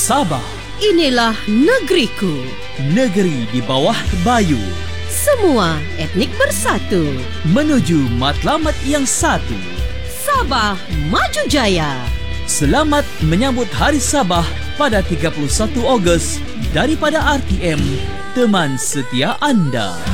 Sabah. Inilah negeriku. Negeri di bawah bayu. Semua etnik bersatu Menuju matlamat yang satu. Sabah Maju Jaya. Selamat menyambut Hari Sabah pada 31 Ogos daripada RTM, teman setia anda.